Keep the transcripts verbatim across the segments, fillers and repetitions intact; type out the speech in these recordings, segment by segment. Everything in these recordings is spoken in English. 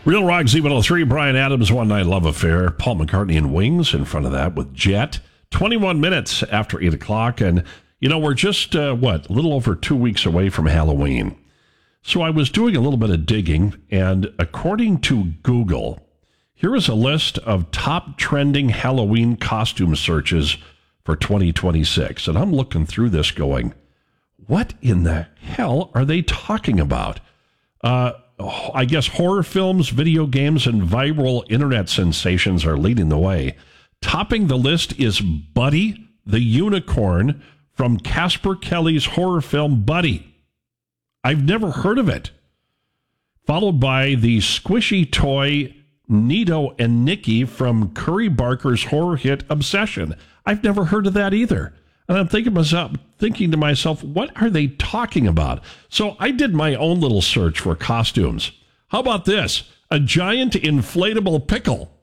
Real Rock Z one oh three, Bryan Adams, One Night Love Affair. Paul McCartney and Wings in front of that with Jet. twenty-one minutes after eight o'clock. And, you know, we're just, uh, what, a little over two weeks away from Halloween. So I was doing a little bit of digging, and according to Google, here is a list of top trending Halloween costume searches for twenty twenty-six. And I'm looking through this going, what in the hell are they talking about? Uh, I guess horror films, video games, and viral internet sensations are leading the way. Topping the list is Buddy the Unicorn from Casper Kelly's horror film Buddy. I've never heard of it. Followed by the squishy toy Nito and Nikki from Curry Barker's horror hit Obsession. I've never heard of that either. And I'm thinking myself, thinking to myself, what are they talking about? So I did my own little search for costumes. How about this? A giant inflatable pickle.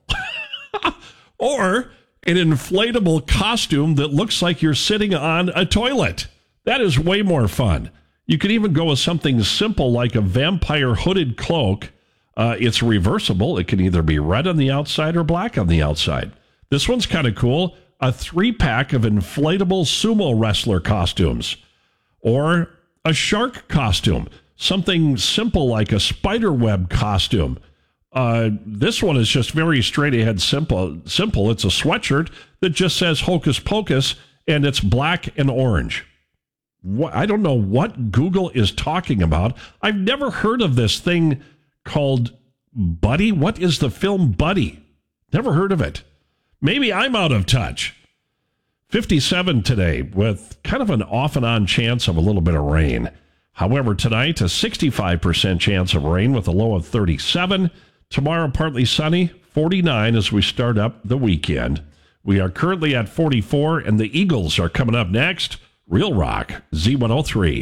Or an inflatable costume that looks like you're sitting on a toilet. That is way more fun. You could even go with something simple like a vampire hooded cloak. Uh, it's reversible. It can either be red on the outside or black on the outside. This one's kind of cool. A three-pack of inflatable sumo wrestler costumes, or a shark costume, something simple like a spider web costume. Uh, this one is just very straight-ahead simple. Simple. It's a sweatshirt that just says Hocus Pocus, and it's black and orange. What, I don't know what Google is talking about. I've never heard of this thing called Buddy. What is the film Buddy? Never heard of it. Maybe I'm out of touch. fifty-seven today with kind of an off and on chance of a little bit of rain. However, tonight, a sixty-five percent chance of rain with a low of thirty-seven. Tomorrow, partly sunny, forty-nine as we start up the weekend. We are currently at forty-four, and the Eagles are coming up next. Real Rock, Z one oh three.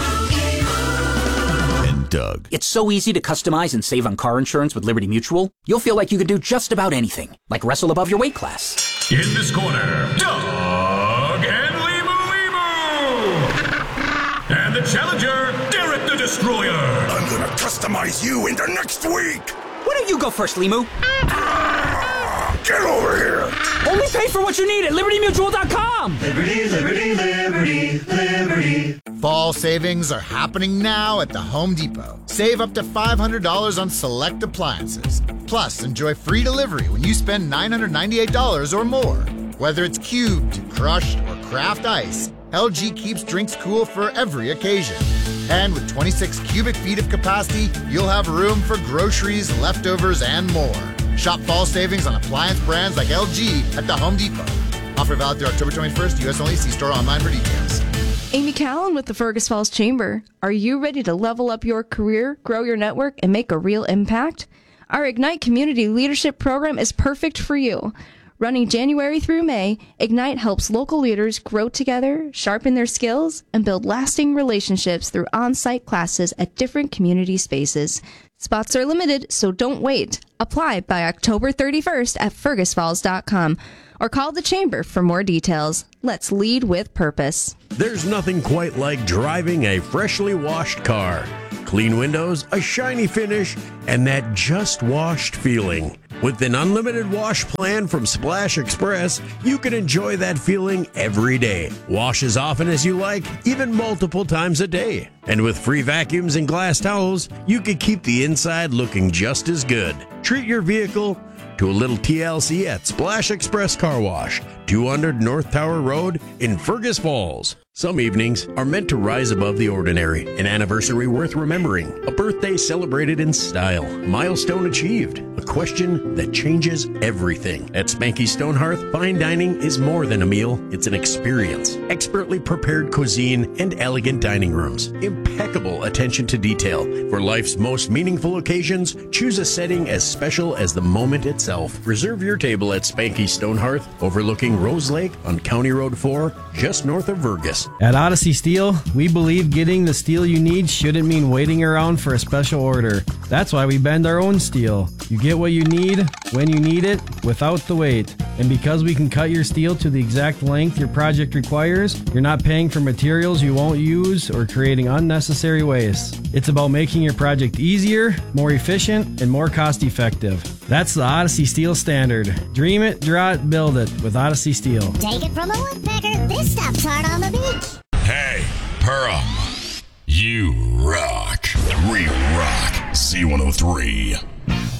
Doug. It's so easy to customize and save on car insurance with Liberty Mutual. You'll feel like you could do just about anything, like wrestle above your weight class. In this corner, Doug and Limu Limu! And the challenger, Derek the Destroyer! I'm gonna customize you into next week! Why don't you go first, Limu? Ah, get over here! Only pay for what you need at Liberty Mutual dot com! Liberty, Liberty, Liberty, Liberty. Fall savings are happening now at the Home Depot. Save up to five hundred dollars on select appliances. Plus, enjoy free delivery when you spend nine hundred ninety-eight dollars or more. Whether it's cubed, crushed, or craft ice, L G keeps drinks cool for every occasion. And with twenty-six cubic feet of capacity, you'll have room for groceries, leftovers, and more. Shop fall savings on appliance brands like L G at the Home Depot. Offer valid through October twenty-first, U S only. See store online for details. Amy Callan with the Fergus Falls Chamber. Are you ready to level up your career, grow your network, and make a real impact? Our Ignite Community Leadership Program is perfect for you. Running January through May, Ignite helps local leaders grow together, sharpen their skills, and build lasting relationships through on-site classes at different community spaces. Spots are limited, so don't wait. Apply by October thirty-first at fergus falls dot com or call the Chamber for more details. Let's lead with purpose. There's nothing quite like driving a freshly washed car. Clean windows, a shiny finish, and that just washed feeling. With an unlimited wash plan from Splash Express, you can enjoy that feeling every day. Wash as often as you like, even multiple times a day. And with free vacuums and glass towels, you can keep the inside looking just as good. Treat your vehicle to a little T L C at Splash Express Car Wash, two hundred North Tower Road in Fergus Falls. Some evenings are meant to rise above the ordinary. An anniversary worth remembering. A birthday celebrated in style. Milestone achieved. A question that changes everything. At Spanky Stonehearth, fine dining is more than a meal. It's an experience. Expertly prepared cuisine and elegant dining rooms. Impeccable attention to detail. For life's most meaningful occasions, choose a setting as special as the moment itself. Reserve your table at Spanky Stonehearth, overlooking Rose Lake on County Road four, just north of Vergus. At Odyssey Steel, we believe getting the steel you need shouldn't mean waiting around for a special order. That's why we bend our own steel. You get what you need when you need it, without the wait. And because we can cut your steel to the exact length your project requires, you're not paying for materials you won't use or creating unnecessary waste. It's about making your project easier, more efficient, and more cost-effective. That's the Odyssey Steel Standard. Dream it, draw it, build it with Odyssey Steel. Take it from a woodpecker, this stuff's hard on the beach. Hey, Perham, you rock. We rock C one oh three.